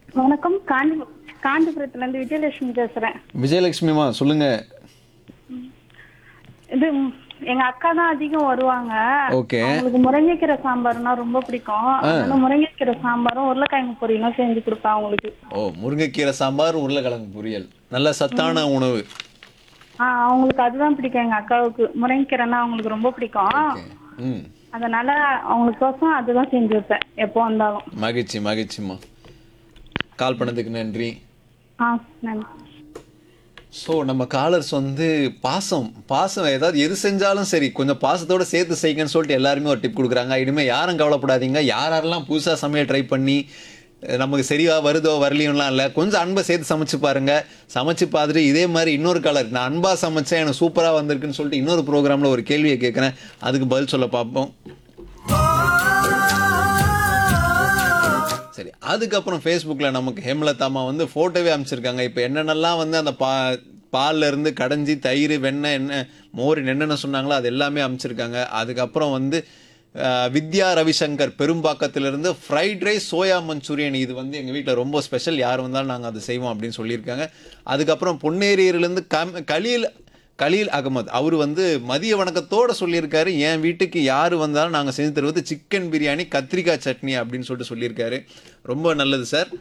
வணக்கம். காஞ்சிபுரத்துல இருந்து விஜயலட்சுமி பேசுறேன். விஜயலட்சுமிமா சொல்லுங்க. இது எங்க அக்கா தான் அதிகம் வருவாங்க. ஓகே. அவங்களுக்கு முருங்கைக்கீரை சாம்பார்னா ரொம்ப பிடிக்கும். அதனால முருங்கைக்கீரை சாம்பாரும் உருளைக்கிழங்கு பொரியலும் செஞ்சு கொடுப்பேன் அவங்களுக்கு. ஓ, முருங்கைக்கீரை சாம்பார் உருளைக்கிழங்கு பொரியல் நல்ல சத்தான உணவு. அவங்களுக்கு அதுதான் பிடிக்கும். எங்க அக்காவுக்கு முருங்கைக்கீரைன்னா அவங்களுக்கு ரொம்ப பிடிக்கும். ஓகே. ம். அதனால அவங்களுக்கோசம் அதுதான் செஞ்சு வைப்பேன் எப்போ வந்தாலும். மகிழ்ச்சிம்மா. கால் பண்ணதுக்கு நன்றி. நன்றி. ஸோ நம்ம காலர்ஸ் வந்து பாசம் ஏதாவது எது செஞ்சாலும் சரி கொஞ்சம் பாசத்தோட சேர்த்து செய்யுங்கன்னு சொல்லிட்டு எல்லாருமே ஒரு டிப் கொடுக்குறாங்க. இனிமேல் யாரும் கவலைப்படாதீங்க. யாரெல்லாம் புதுசாக சமையல் ட்ரை பண்ணி நமக்கு சரியா வருதோ வரலையோலாம் இல்லை, கொஞ்சம் அன்பை சேர்த்து சமைச்சு பாருங்க. சமைச்சு பார்த்துட்டு இதே மாதிரி இன்னொரு காலர் நான் அன்பா சமைச்சேன் எனக்கு சூப்பராக வந்திருக்குன்னு சொல்லிட்டு இன்னொரு ப்ரோக்ராமில் ஒரு கேள்வியை கேட்குறேன், அதுக்கு பதில் சொல்ல பார்ப்போம். சரி, அதுக்கப்புறம் ஃபேஸ்புக்கில் நமக்கு ஹேமலதாமா வந்து ஃபோட்டோவே அமைச்சிருக்காங்க. இப்போ என்னென்னலாம் வந்து அந்த பால்ல இருந்து கடைஞ்சி தயிர் வெண்ணெய் என்ன மோர் என்னென்ன சொன்னாங்களோ அது எல்லாமே அமைச்சிருக்காங்க. அதுக்கப்புறம் வந்து வித்யா Ravishankar பெரும்பாக்கத்திலிருந்து fried rice soya Manchurian, இது வந்து எங்கள் வீட்டில் ரொம்ப ஸ்பெஷல், யார் வந்தாலும் நாங்கள் அதை செய்வோம் அப்படின்னு சொல்லியிருக்காங்க. அதுக்கப்புறம் பொன்னேரியிலேருந்து கலீல் அகமது அவர் வந்து மதிய வணக்கத்தோடு சொல்லியிருக்காரு, என் வீட்டுக்கு யார் வந்தாலும் நாங்கள் செஞ்சு தருவது சிக்கன் பிரியாணி கத்திரிக்காய் சட்னி அப்படின்னு சொல்லிட்டு சொல்லியிருக்காரு. ரொம்ப நல்லது சார்.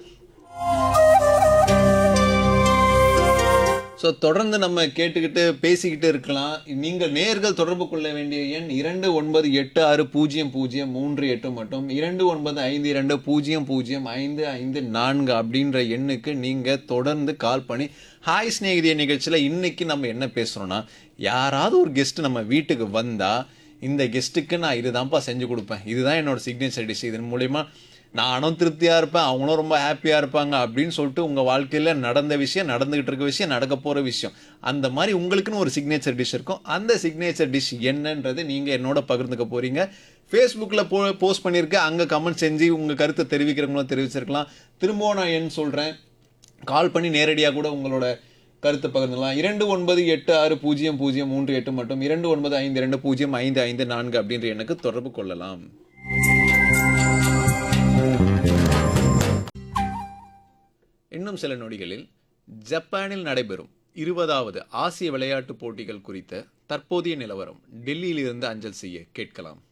ஸோ தொடர்ந்து நம்ம கேட்டுக்கிட்டு பேசிக்கிட்டு இருக்கலாம். நீங்கள் நேர்கள் தொடர்பு கொள்ள வேண்டிய எண் 2986000338 மற்றும் 2952005554 அப்படின்ற எண்ணுக்கு நீங்கள் தொடர்ந்து கால் பண்ணி ஹாய் ஸ்நேகிதிய நிகழ்ச்சியில் இன்னைக்கு நம்ம என்ன பேசுகிறோன்னா, யாராவது ஒரு கெஸ்ட்டு நம்ம வீட்டுக்கு வந்தால் இந்த கெஸ்ட்டுக்கு நான் இதுதான்ப்பா செஞ்சு கொடுப்பேன், இதுதான் என்னோட சிக்னேச்சர் டிஷ், இதன் மூலயமா நானும் திருப்தியாக இருப்பேன், அவங்களும் ரொம்ப ஹாப்பியாக இருப்பாங்க அப்படின்னு சொல்லிட்டு உங்கள் வாழ்க்கையில் நடந்த விஷயம், நடந்துகிட்டு இருக்க விஷயம், நடக்க போகிற விஷயம், அந்த மாதிரி உங்களுக்குன்னு ஒரு சிக்னேச்சர் டிஷ் இருக்கும். அந்த சிக்னேச்சர் டிஷ் என்னன்றது நீங்கள் என்னோட பகிர்ந்துக்க போகிறீங்க. ஃபேஸ்புக்கில் போஸ்ட் பண்ணியிருக்கேன், அங்கே கமெண்ட் செஞ்சு உங்கள் கருத்தை தெரிவிக்கிறவங்களும் தெரிவிச்சிருக்கலாம். திரும்பவும் நான் எண் சொல்கிறேன், கால் பண்ணி நேரடியாக கூட உங்களோட கருத்தை பகிர்ந்துக்கலாம். 2986000338 மற்றும் 2952005554 அப்படின்ற எண்ணுக்கு தொடர்பு கொள்ளலாம். இன்னும் சில நொடிகளில் ஜப்பானில் நடைபெறும் 20வது ஆசிய விளையாட்டுப் போட்டிகள் குறித்த தற்போதைய நிலவரம் டெல்லியிலிருந்து அஞ்சல் செய்ய கேட்கலாம்.